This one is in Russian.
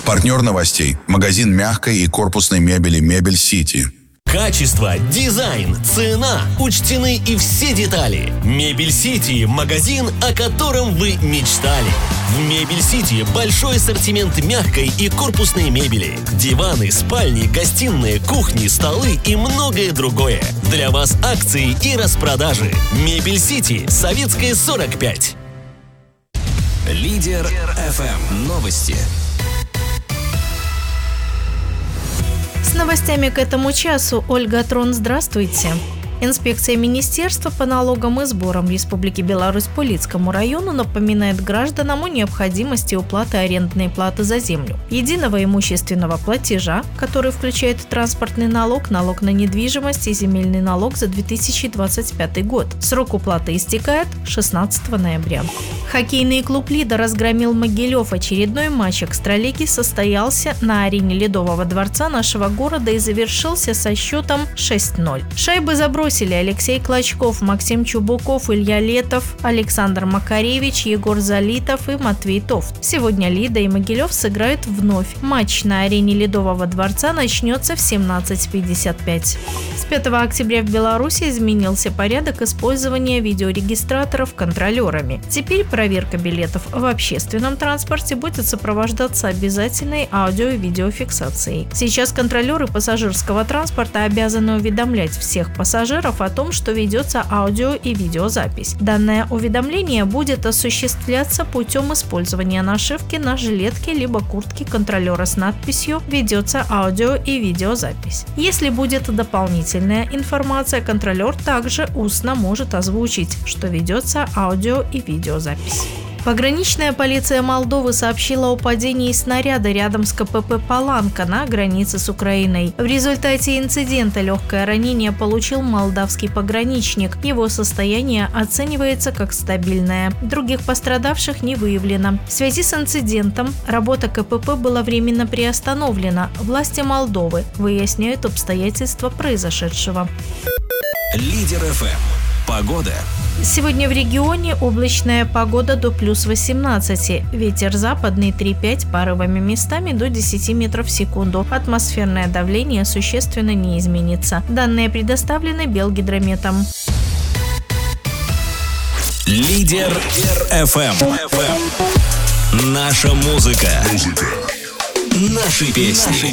Партнер новостей – магазин мягкой и корпусной мебели «Мебель Сити». Качество, дизайн, цена. Учтены и все детали. Мебель Сити – магазин, о котором вы мечтали. В Мебель Сити большой ассортимент мягкой и корпусной мебели. Диваны, спальни, гостиные, кухни, столы и многое другое. Для вас акции и распродажи. Мебель Сити, Советская, 45. Лидер ФМ. Новости. С новостями к этому часу Ольга Трон, здравствуйте. Инспекция Министерства по налогам и сборам Республики Беларусь по Лицкому району напоминает гражданам о необходимости уплаты арендной платы за землю, единого имущественного платежа, который включает транспортный налог, налог на недвижимость и земельный налог за 2025 год. Срок уплаты истекает 16 ноября. Хоккейный клуб «Лида» разгромил Могилев. Очередной матч экстралиги состоялся на арене Ледового дворца нашего города и завершился со счетом 6-0. Шайбы забросили Алексей Клочков, Максим Чубуков, Илья Летов, Александр Макаревич, Егор Залитов и Матвей Тофт. Сегодня «Лида» и Могилев сыграют вновь. Матч на арене Ледового дворца начнется в 17:55. С 5 октября в Беларуси изменился порядок использования видеорегистраторов контролерами. Теперь проверка билетов в общественном транспорте будет сопровождаться обязательной аудио- и видеофиксацией. Сейчас контролеры пассажирского транспорта обязаны уведомлять всех пассажиров о том, что ведется аудио- и видеозапись. Данное уведомление будет осуществляться путем использования нашивки на жилетке либо куртке контролера с надписью «Ведется аудио- и видеозапись». Если будет дополнительная информация, контролер также устно может озвучить, что ведется аудио- и видеозапись. Пограничная полиция Молдовы сообщила о падении снаряда рядом с КПП «Паланка» на границе с Украиной. В результате инцидента легкое ранение получил молдавский пограничник. Его состояние оценивается как стабильное. Других пострадавших не выявлено. В связи с инцидентом работа КПП была временно приостановлена. Власти Молдовы выясняют обстоятельства произошедшего. Лидер ФМ. Погода. Сегодня в регионе облачная погода до плюс 18. Ветер западный 3-5, порывами местами до 10 метров в секунду. Атмосферное давление существенно не изменится. Данные предоставлены Белгидрометом. Лидер ФМ. Наша музыка. Наши песни.